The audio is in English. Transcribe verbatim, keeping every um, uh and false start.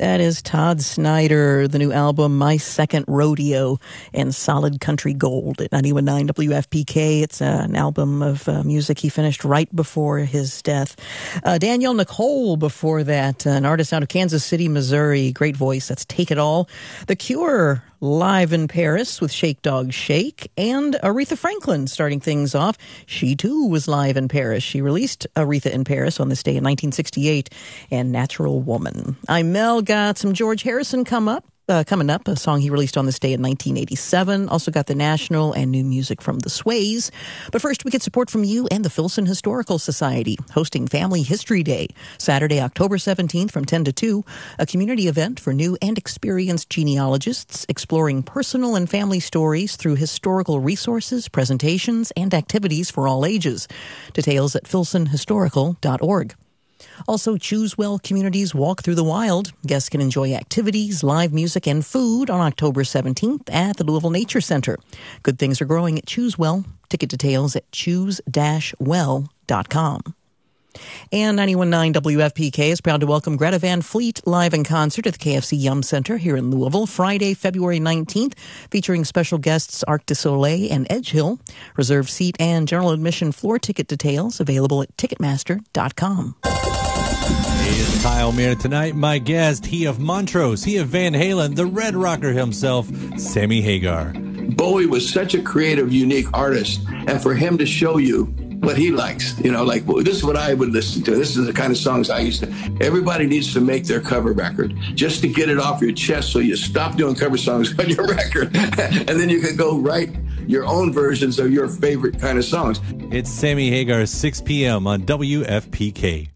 That is Todd Snyder, the new album, My Second Rodeo, and Solid Country Gold at ninety-one point nine W F P K. It's uh, an album of uh, music he finished right before his death. Uh, Danielle Nicole before that, an artist out of Kansas City, Missouri. Great voice. That's Take It All. The Cure live in Paris with Shake Dog Shake, and Aretha Franklin starting things off. She too was live in Paris. She released Aretha in Paris on this day in nineteen sixty-eight, and Natural Woman. I'm Mel. Got some George Harrison come up. Uh, coming up, a song he released on this day in nineteen eighty-seven. Also got the national and new music from the Sways. But first, we get support from you and the Filson Historical Society, hosting Family History Day, Saturday, October seventeenth from ten to two, a community event for new and experienced genealogists exploring personal and family stories through historical resources, presentations, and activities for all ages. Details at filson historical dot org. Also, Choose Well Communities Walk Through the Wild. Guests can enjoy activities, live music, and food on October seventeenth at the Louisville Nature Center. Good things are growing at Choose Well. Ticket details at choose dash well dot com. And ninety-one point nine W F P K is proud to welcome Greta Van Fleet live in concert at the K F C Yum Center here in Louisville, Friday, February nineteenth, featuring special guests Arc du Soleil and Edgehill. Reserved seat and general admission floor ticket details available at ticketmaster dot com. Hey, it's Kyle Mayer tonight. My guest, he of Montrose, he of Van Halen, the Red Rocker himself, Sammy Hagar. Bowie was such a creative, unique artist, and for him to show you what he likes, you know, like, well, this is what I would listen to. This is the kind of songs I used to. Everybody needs to make their cover record just to get it off your chest so you stop doing cover songs on your record, and then you can go write your own versions of your favorite kind of songs. It's Sammy Hagar, six p.m. on W F P K.